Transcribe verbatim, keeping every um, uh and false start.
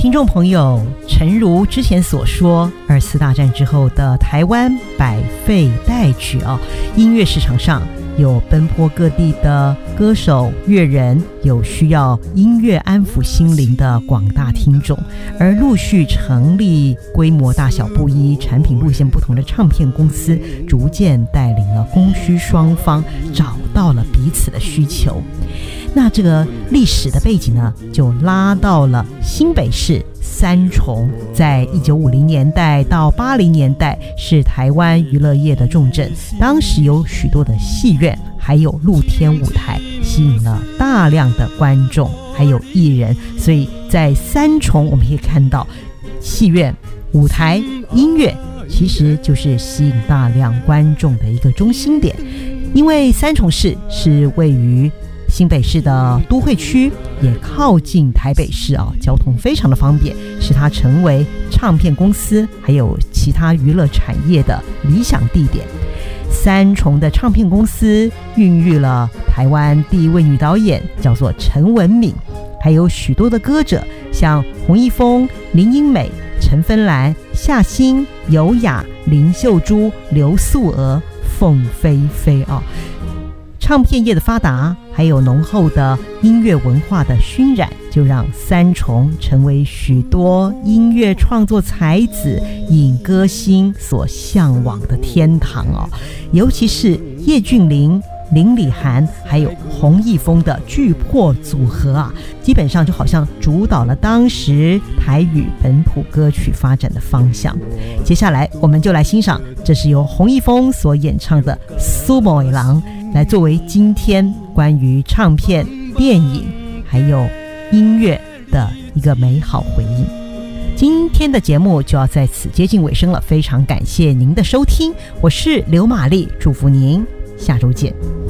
听众朋友，诚如之前所说，二次大战之后的台湾百废待举啊，音乐市场上有奔波各地的歌手乐人，有需要音乐安抚心灵的广大听众，而陆续成立规模大小不一、产品路线不同的唱片公司，逐渐带领了供需双方找到了彼此的需求。那这个历史的背景呢，就拉到了新北市三重，在一九五零年代到八零年代是台湾娱乐业的重镇，当时有许多的戏院还有露天舞台，吸引了大量的观众还有艺人，所以在三重我们可以看到戏院、舞台、音乐其实就是吸引大量观众的一个中心点。因为三重市是位于新北市的都会区，也靠近台北市啊，交通非常的方便，使它成为唱片公司还有其他娱乐产业的理想地点。三重的唱片公司孕育了台湾第一位女导演，叫做陈文敏，还有许多的歌者，像洪一峰、林英美、陈芬兰、夏欣、尤雅、林秀珠、刘素娥、凤飞飞啊。唱片业的发达，还有浓厚的音乐文化的熏染，就让三重成为许多音乐创作才子、影歌星所向往的天堂哦。尤其是叶俊麟、林礼涵还有洪一峰的巨破组合啊，基本上就好像主导了当时台语本土歌曲发展的方向。接下来我们就来欣赏，这是由洪一峰所演唱的《苏某郎》，来作为今天关于唱片、电影还有音乐的一个美好回应。今天的节目就要在此接近尾声了，非常感谢您的收听，我是刘玛丽，祝福您下周见。